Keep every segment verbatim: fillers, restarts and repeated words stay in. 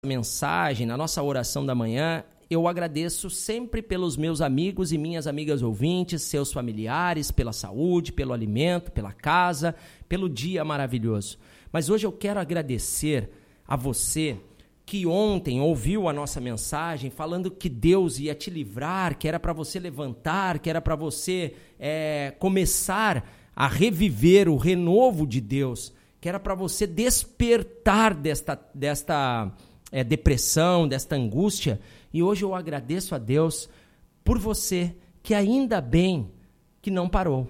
mensagem, na nossa oração da manhã, eu agradeço sempre pelos meus amigos e minhas amigas ouvintes, seus familiares, pela saúde, pelo alimento, pela casa, pelo dia maravilhoso. Mas hoje eu quero agradecer a você que ontem ouviu a nossa mensagem falando que Deus ia te livrar, que era para você levantar, que era para você é, começar a reviver o renovo de Deus, que era para você despertar desta, desta é, depressão, desta angústia. E hoje eu agradeço a Deus por você, que ainda bem que não parou.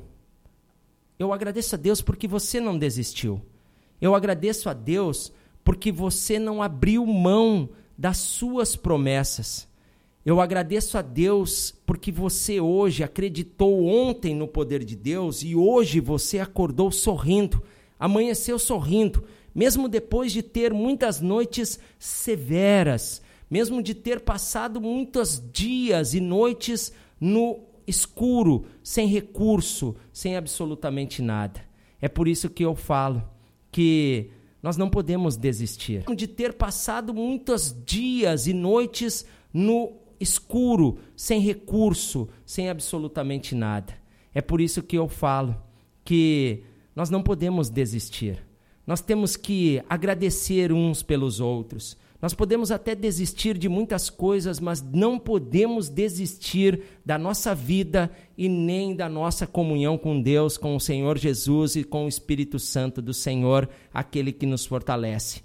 Eu agradeço a Deus porque você não desistiu. Eu agradeço a Deus porque você não abriu mão das suas promessas. Eu agradeço a Deus porque você hoje acreditou ontem no poder de Deus e hoje você acordou sorrindo, amanheceu sorrindo, mesmo depois de ter muitas noites severas, mesmo de ter passado muitos dias e noites no escuro, sem recurso, sem absolutamente nada. É por isso que eu falo que nós não podemos desistir. De ter passado muitos dias e noites no escuro, sem recurso, sem absolutamente nada. É por isso que eu falo que nós não podemos desistir. Nós temos que agradecer uns pelos outros. Nós podemos até desistir de muitas coisas, mas não podemos desistir da nossa vida e nem da nossa comunhão com Deus, com o Senhor Jesus e com o Espírito Santo do Senhor, aquele que nos fortalece.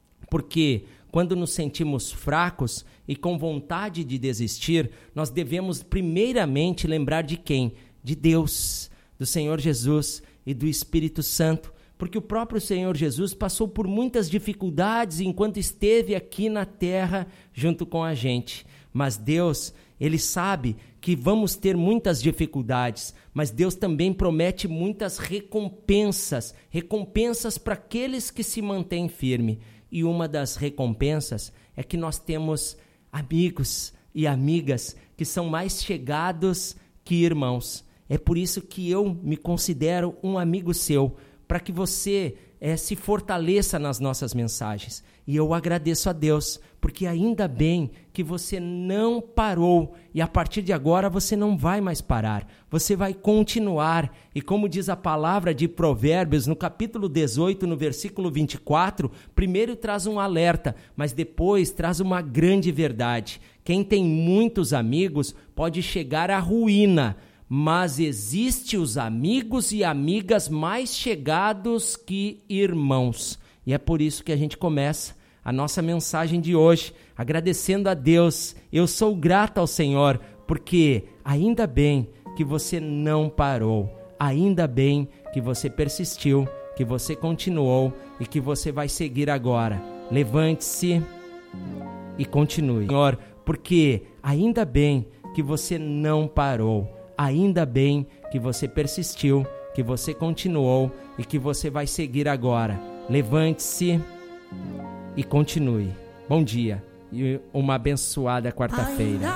Porque quando nos sentimos fracos e com vontade de desistir, nós devemos primeiramente lembrar de quem? De Deus, do Senhor Jesus e do Espírito Santo. Porque o próprio Senhor Jesus passou por muitas dificuldades enquanto esteve aqui na terra junto com a gente. Mas Deus, Ele sabe que vamos ter muitas dificuldades, mas Deus também promete muitas recompensas, recompensas para aqueles que se mantêm firmes. E uma das recompensas é que nós temos amigos e amigas que são mais chegados que irmãos. É por isso que eu me considero um amigo seu, para que você é, se fortaleça nas nossas mensagens. E eu agradeço a Deus, porque ainda bem que você não parou, e a partir de agora você não vai mais parar, você vai continuar. E como diz a palavra de Provérbios, no capítulo dezoito, no versículo vinte e quatro, primeiro traz um alerta, mas depois traz uma grande verdade. Quem tem muitos amigos pode chegar à ruína, mas existe os amigos e amigas mais chegados que irmãos. E é por isso que a gente começa a nossa mensagem de hoje, agradecendo a Deus. Eu sou grato ao Senhor, porque ainda bem que você não parou, ainda bem que você persistiu, que você continuou e que você vai seguir agora. Levante-se e continue, Senhor, porque ainda bem que você não parou. Ainda bem que você persistiu, que você continuou e que você vai seguir agora. Levante-se e continue. Bom dia e uma abençoada quarta-feira.